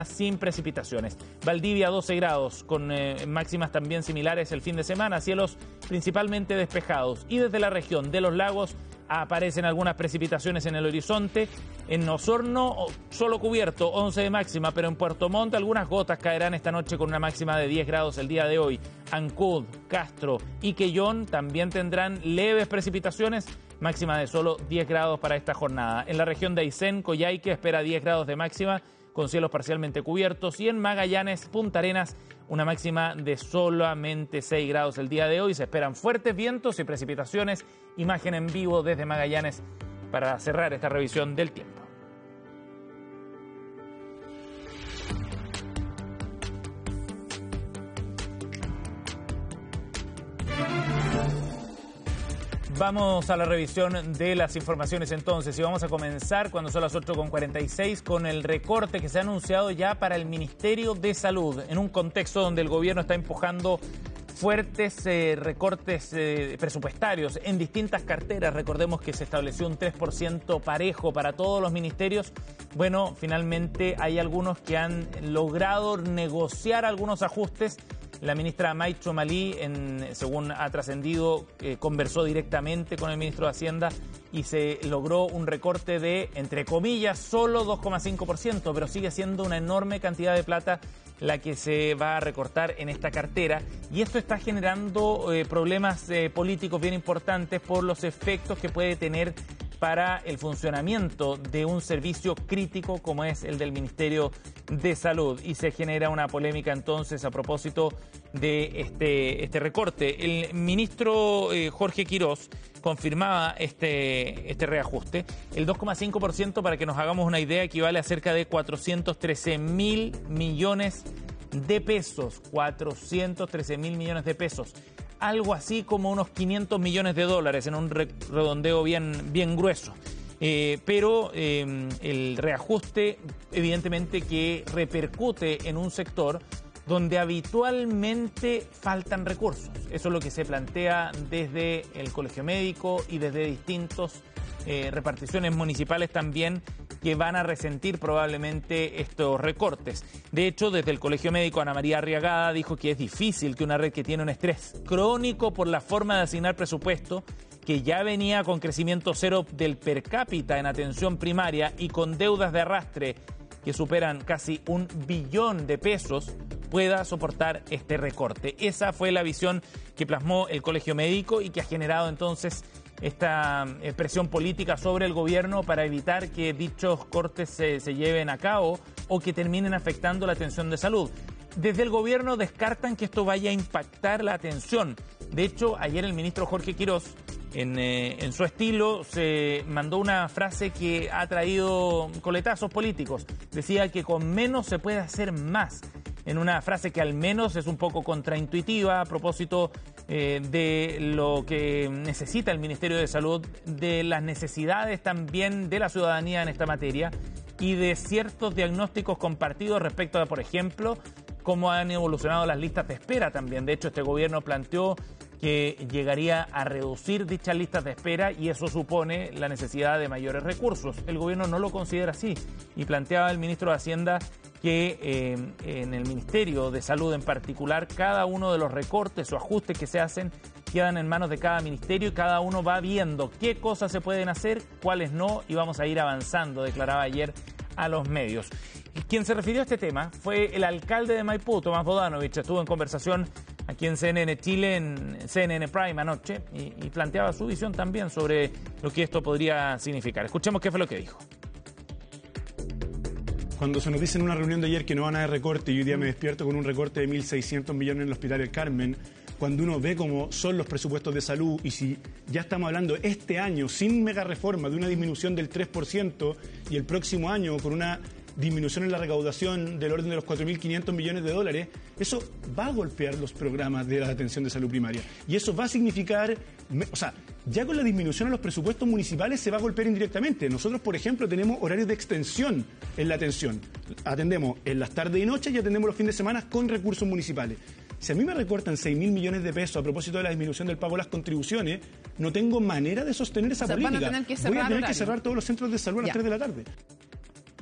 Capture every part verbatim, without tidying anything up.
sin precipitaciones. Valdivia doce grados, con eh, máximas también similares el fin de semana, cielos principalmente despejados. Y desde la región de los lagos aparecen algunas precipitaciones en el horizonte. En Osorno solo cubierto, once de máxima, pero en Puerto Montt algunas gotas caerán esta noche con una máxima de diez grados el día de hoy. Ancud, Castro y Quellón también tendrán leves precipitaciones, máxima de solo diez grados para esta jornada. En la región de Aysén, Coyhaique espera diez grados de máxima, con cielos parcialmente cubiertos, y en Magallanes, Punta Arenas, una máxima de solamente seis grados el día de hoy. Se esperan fuertes vientos y precipitaciones. Imagen en vivo desde Magallanes para cerrar esta revisión del tiempo. Vamos a la revisión de las informaciones entonces, y vamos a comenzar cuando son las ocho con cuarenta y seis con el recorte que se ha anunciado ya para el Ministerio de Salud, en un contexto donde el gobierno está empujando fuertes eh, recortes eh, presupuestarios en distintas carteras. Recordemos que se estableció un tres por ciento parejo para todos los ministerios. Bueno, finalmente hay algunos que han logrado negociar algunos ajustes. La ministra Maicho Malí, en, según ha trascendido, eh, conversó directamente con el ministro de Hacienda y se logró un recorte de, entre comillas, solo dos coma cinco por ciento, pero sigue siendo una enorme cantidad de plata la que se va a recortar en esta cartera, y esto está generando eh, problemas eh, políticos bien importantes por los efectos que puede tener para el funcionamiento de un servicio crítico como es el del Ministerio de Salud. Y se genera una polémica entonces a propósito de este, este recorte. El ministro eh, Jorge Quirós confirmaba este, este reajuste. El dos coma cinco por ciento, para que nos hagamos una idea, equivale a cerca de cuatrocientos trece mil millones de pesos. cuatrocientos trece mil millones de pesos. Algo así como unos quinientos millones de dólares en un redondeo bien, bien grueso. Eh, pero eh, el reajuste evidentemente que repercute en un sector donde habitualmente faltan recursos. Eso es lo que se plantea desde el Colegio Médico y desde distintas eh, reparticiones municipales también, que van a resentir probablemente estos recortes. De hecho, desde el Colegio Médico, Ana María Arriagada dijo que es difícil que una red que tiene un estrés crónico por la forma de asignar presupuesto, que ya venía con crecimiento cero del per cápita en atención primaria y con deudas de arrastre que superan casi un billón de pesos, pueda soportar este recorte. Esa fue la visión que plasmó el Colegio Médico y que ha generado entonces esta presión política sobre el gobierno para evitar que dichos cortes se, se lleven a cabo o que terminen afectando la atención de salud. Desde el gobierno descartan que esto vaya a impactar la atención. De hecho, ayer el ministro Jorge Quirós, en, eh, en su estilo, se mandó una frase que ha traído coletazos políticos. Decía que con menos se puede hacer más, en una frase que al menos es un poco contraintuitiva a propósito eh, de lo que necesita el Ministerio de Salud, de las necesidades también de la ciudadanía en esta materia y de ciertos diagnósticos compartidos respecto a, por ejemplo, cómo han evolucionado las listas de espera también. De hecho, este gobierno planteó que llegaría a reducir dichas listas de espera y eso supone la necesidad de mayores recursos. El gobierno no lo considera así y planteaba el ministro de Hacienda que eh, en el Ministerio de Salud en particular, cada uno de los recortes o ajustes que se hacen quedan en manos de cada ministerio y cada uno va viendo qué cosas se pueden hacer, cuáles no, y vamos a ir avanzando, declaraba ayer a los medios. Quien se refirió a este tema fue el alcalde de Maipú, Tomás Bodanovich. Estuvo en conversación aquí en C N N Chile, en C N N Prime anoche, y, y planteaba su visión también sobre lo que esto podría significar. Escuchemos qué fue lo que dijo. Cuando se nos dice en una reunión de ayer que no van a haber recorte y hoy día me despierto con un recorte de mil seiscientos millones en el Hospital El Carmen, cuando uno ve cómo son los presupuestos de salud y si ya estamos hablando este año sin mega reforma de una disminución del tres por ciento y el próximo año con una disminución en la recaudación del orden de los cuatro mil quinientos millones de dólares, eso va a golpear los programas de la atención de salud primaria. Y eso va a significar, o sea, ya con la disminución en los presupuestos municipales se va a golpear indirectamente. Nosotros, por ejemplo, tenemos horarios de extensión en la atención. Atendemos en las tardes y noches y atendemos los fines de semana con recursos municipales. Si a mí me recortan seis mil millones de pesos a propósito de la disminución del pago de las contribuciones, no tengo manera de sostener esa o sea, política. Van a tener que cerrar Voy a tener horario. que cerrar todos los centros de salud a las Ya. tres de la tarde.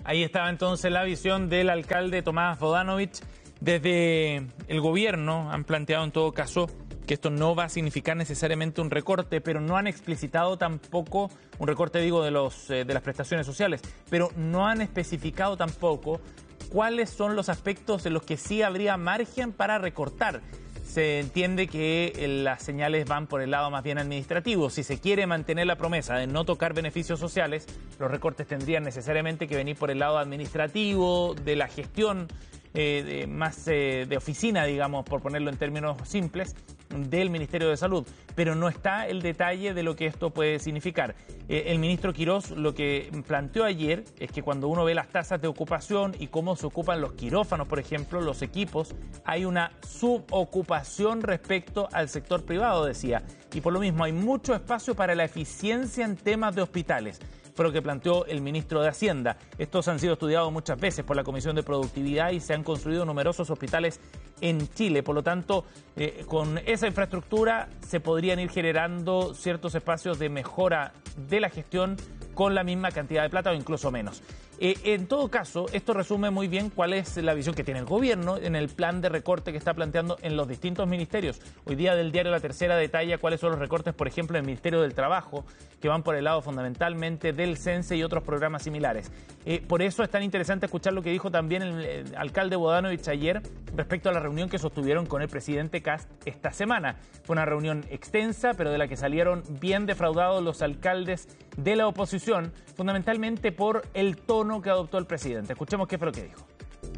Ahí estaba entonces la visión del alcalde Tomás Bodanovich. Desde el gobierno han planteado en todo caso que esto no va a significar necesariamente un recorte, pero no han explicitado tampoco, un recorte digo de, los, eh, de las prestaciones sociales, pero no han especificado tampoco cuáles son los aspectos en los que sí habría margen para recortar. Se entiende que las señales van por el lado más bien administrativo. Si se quiere mantener la promesa de no tocar beneficios sociales, los recortes tendrían necesariamente que venir por el lado administrativo, de la gestión eh, de, más eh, de oficina, digamos, por ponerlo en términos simples, del Ministerio de Salud. Pero no está el detalle de lo que esto puede significar. Eh, el ministro Quirós lo que planteó ayer es que cuando uno ve las tasas de ocupación y cómo se ocupan los quirófanos, por ejemplo, los equipos, hay una subocupación respecto al sector privado, decía. Y por lo mismo hay mucho espacio para la eficiencia en temas de hospitales. Fue lo que planteó el ministro de Hacienda. Estos han sido estudiados muchas veces por la Comisión de Productividad y se han construido numerosos hospitales en Chile. Por lo tanto, eh, con esa infraestructura se podrían ir generando ciertos espacios de mejora de la gestión con la misma cantidad de plata o incluso menos. Eh, en todo caso, esto resume muy bien cuál es la visión que tiene el gobierno en el plan de recorte que está planteando en los distintos ministerios. Hoy día del diario La Tercera detalla cuáles son los recortes, por ejemplo, en el Ministerio del Trabajo, que van por el lado fundamentalmente del CENSE y otros programas similares. Eh, por eso es tan interesante escuchar lo que dijo también el, el alcalde Bodanovich ayer respecto a la reunión que sostuvieron con el presidente Kast esta semana. Fue una reunión extensa, pero de la que salieron bien defraudados los alcaldes de la oposición, fundamentalmente por el tono que adoptó el presidente. Escuchemos qué fue lo que dijo.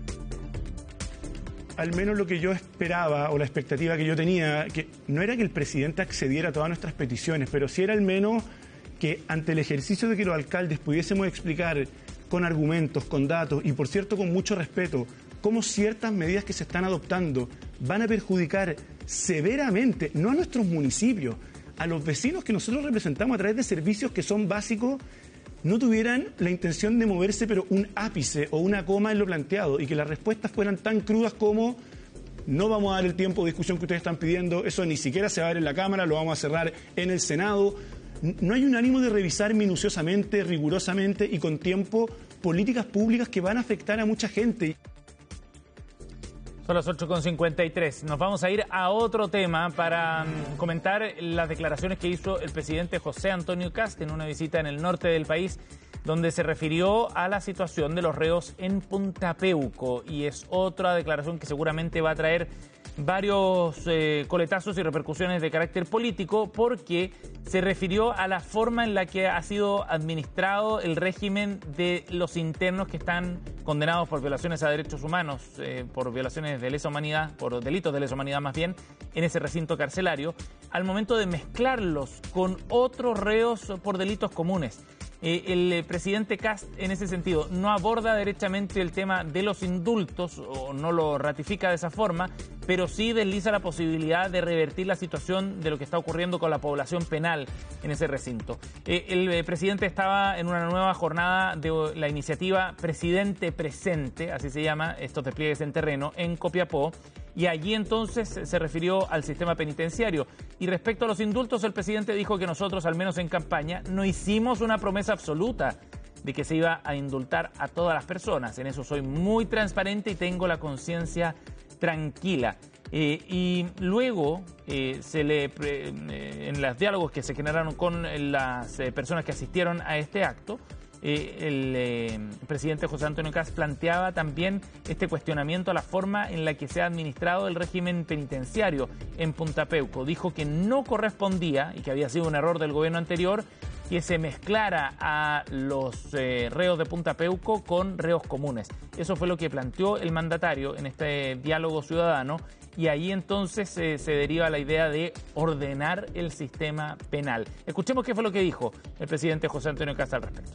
Al menos lo que yo esperaba o la expectativa que yo tenía, que no era que el presidente accediera a todas nuestras peticiones, pero sí era al menos que ante el ejercicio de que los alcaldes pudiésemos explicar con argumentos, con datos y por cierto con mucho respeto, cómo ciertas medidas que se están adoptando van a perjudicar severamente, no a nuestros municipios, a los vecinos que nosotros representamos a través de servicios que son básicos, no tuvieran la intención de moverse pero un ápice o una coma en lo planteado y que las respuestas fueran tan crudas como no vamos a dar el tiempo de discusión que ustedes están pidiendo, eso ni siquiera se va a ver en la Cámara, lo vamos a cerrar en el Senado. No hay un ánimo de revisar minuciosamente, rigurosamente y con tiempo políticas públicas que van a afectar a mucha gente. Son las ocho con cincuenta y tres. Nos vamos a ir a otro tema para um, comentar las declaraciones que hizo el presidente José Antonio Kast en una visita en el norte del país, donde se refirió a la situación de los reos en Punta Peuco. Y es otra declaración que seguramente va a traer varios eh, coletazos y repercusiones de carácter político, porque se refirió a la forma en la que ha sido administrado el régimen de los internos que están condenados por violaciones a derechos humanos, eh, por violaciones de lesa humanidad, por delitos de lesa humanidad más bien, en ese recinto carcelario, al momento de mezclarlos con otros reos por delitos comunes. Eh, el presidente Kast en ese sentido no aborda derechamente el tema de los indultos o no lo ratifica de esa forma, pero sí desliza la posibilidad de revertir la situación de lo que está ocurriendo con la población penal en ese recinto. Eh, el eh, presidente estaba en una nueva jornada de la iniciativa Presidente Presente, así se llama, estos despliegues en terreno, en Copiapó, y allí entonces se refirió al sistema penitenciario. Y respecto a los indultos, el presidente dijo que nosotros, al menos en campaña, no hicimos una promesa absoluta de que se iba a indultar a todas las personas. En eso soy muy transparente y tengo la conciencia tranquila. Eh, y luego, eh, se le, eh, en los diálogos que se generaron con las eh, personas que asistieron a este acto, Eh, el eh, presidente José Antonio Kast planteaba también este cuestionamiento a la forma en la que se ha administrado el régimen penitenciario en Punta Peuco. Dijo que no correspondía y que había sido un error del gobierno anterior que se mezclara a los eh, reos de Punta Peuco con reos comunes. Eso fue lo que planteó el mandatario en este diálogo ciudadano y ahí entonces eh, se deriva la idea de ordenar el sistema penal. Escuchemos qué fue lo que dijo el presidente José Antonio Kast al respecto.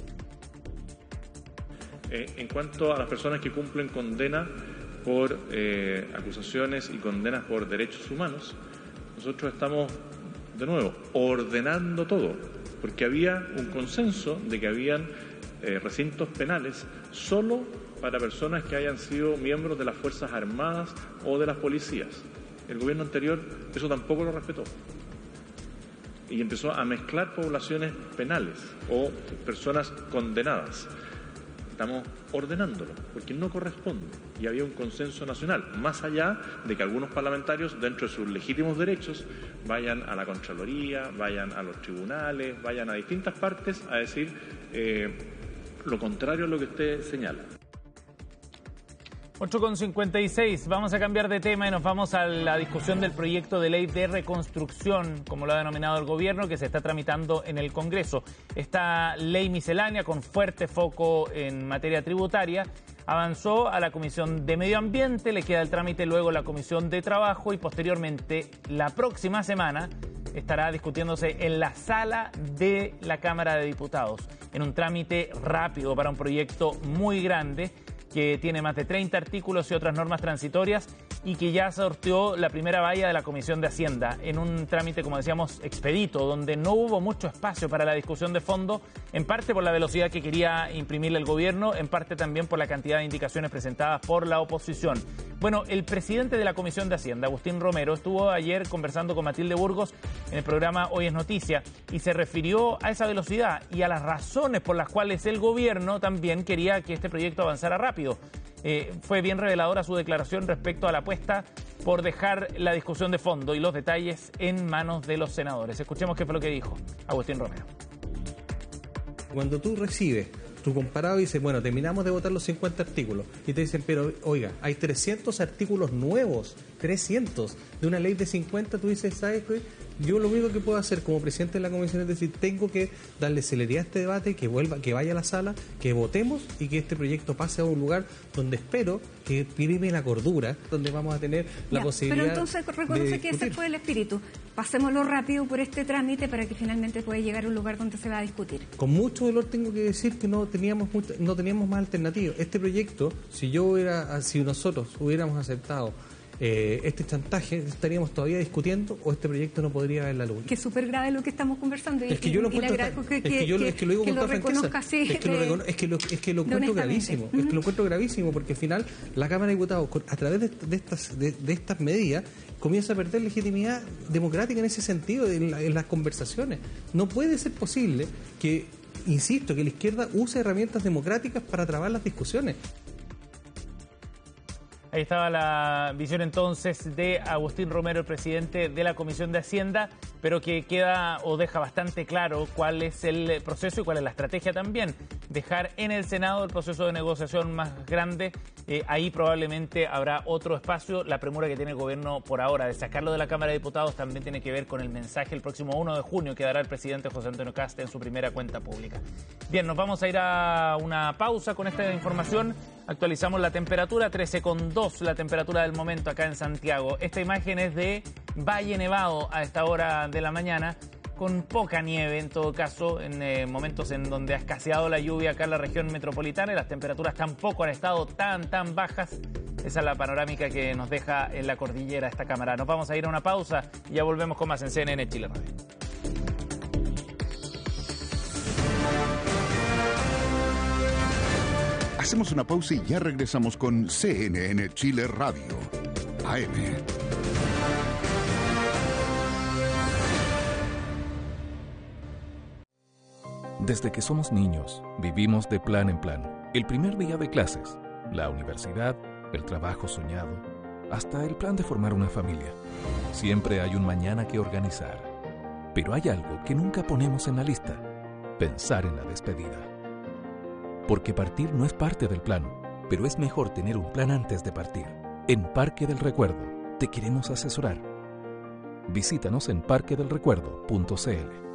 Eh, en cuanto a las personas que cumplen condena por eh, acusaciones y condenas por derechos humanos, nosotros estamos, de nuevo, ordenando todo, porque había un consenso de que habían eh, recintos penales solo para personas que hayan sido miembros de las Fuerzas Armadas o de las policías. El gobierno anterior eso tampoco lo respetó y empezó a mezclar poblaciones penales o personas condenadas. estamos ordenándolo, porque no corresponde. Y había un consenso nacional, más allá de que algunos parlamentarios, dentro de sus legítimos derechos, vayan a la Contraloría, vayan a los tribunales, vayan a distintas partes a decir eh, lo contrario a lo que usted señala. ocho con cincuenta y seis, vamos a cambiar de tema y nos vamos a la discusión del proyecto de ley de reconstrucción, como lo ha denominado el gobierno, que se está tramitando en el Congreso. Esta ley miscelánea, con fuerte foco en materia tributaria, avanzó a la Comisión de Medio Ambiente, le queda el trámite luego la Comisión de Trabajo y posteriormente, la próxima semana, estará discutiéndose en la sala de la Cámara de Diputados, en un trámite rápido para un proyecto muy grande, que tiene más de treinta artículos y otras normas transitorias y que ya sorteó la primera valla de la Comisión de Hacienda en un trámite, como decíamos, expedito, donde no hubo mucho espacio para la discusión de fondo, en parte por la velocidad que quería imprimirle el gobierno, en parte también por la cantidad de indicaciones presentadas por la oposición. Bueno, el presidente de la Comisión de Hacienda, Agustín Romero, estuvo ayer conversando con Matilde Burgos en el programa Hoy es Noticia y se refirió a esa velocidad y a las razones por las cuales el gobierno también quería que este proyecto avanzara rápido. Eh, fue bien reveladora su declaración respecto a la apuesta por dejar la discusión de fondo y los detalles en manos de los senadores. Escuchemos qué fue lo que dijo Agustín Romero. Cuando tú recibes tu comparado y dices, bueno, terminamos de votar los cincuenta artículos, y te dicen, pero oiga, hay trescientos artículos nuevos, trescientos, de una ley de cincuenta, tú dices, ¿sabes qué? Yo lo único que puedo hacer como presidente de la comisión es decir, tengo que darle celeridad a este debate, que vuelva, que vaya a la sala, que votemos y que este proyecto pase a un lugar donde espero que prime la cordura, donde vamos a tener la ya, posibilidad. Pero entonces reconoce que ese fue el espíritu. Pasémoslo rápido por este trámite para que finalmente pueda llegar a un lugar donde se va a discutir. Con mucho dolor tengo que decir que no teníamos mucha, no teníamos más alternativas. Este proyecto, si yo hubiera, si nosotros hubiéramos aceptado Eh, este chantaje, estaríamos todavía discutiendo o este proyecto no podría ver la luz. Que es súper grave lo que estamos conversando. Y, es que yo lo encuentro, que, es que yo que, es que lo digo que con toda franqueza. Así, es, que lo recono, es que lo, es que lo encuentro gravísimo. Uh-huh. Es que lo encuentro gravísimo porque al final la Cámara de Diputados, a través de, de, estas, de, de estas medidas, comienza a perder legitimidad democrática en ese sentido, en, la, en las conversaciones. No puede ser posible que, insisto, que la izquierda use herramientas democráticas para trabar las discusiones. Ahí estaba la visión entonces de Agustín Romero, el presidente de la Comisión de Hacienda, pero que queda o deja bastante claro cuál es el proceso y cuál es la estrategia también. Dejar en el Senado el proceso de negociación más grande, eh, ahí probablemente habrá otro espacio. La premura que tiene el gobierno por ahora de sacarlo de la Cámara de Diputados también tiene que ver con el mensaje el próximo uno de junio que dará el presidente José Antonio Kast en su primera cuenta pública. Bien, nos vamos a ir a una pausa con esta información. Actualizamos la temperatura, trece coma dos la temperatura del momento acá en Santiago. Esta imagen es de Valle Nevado a esta hora de la mañana, con poca nieve en todo caso, en eh, momentos en donde ha escaseado la lluvia acá en la región metropolitana y las temperaturas tampoco han estado tan, tan bajas. Esa es la panorámica que nos deja en la cordillera esta cámara. Nos vamos a ir a una pausa y ya volvemos con más en C N N Chile Radio. Hacemos una pausa y ya regresamos con C N N Chile Radio, A M. Desde que somos niños, vivimos de plan en plan. El primer día de clases, la universidad, el trabajo soñado, hasta el plan de formar una familia. Siempre hay un mañana que organizar. Pero hay algo que nunca ponemos en la lista: pensar en la despedida. Porque partir no es parte del plan, pero es mejor tener un plan antes de partir. En Parque del Recuerdo te queremos asesorar. Visítanos en parque del recuerdo punto c l.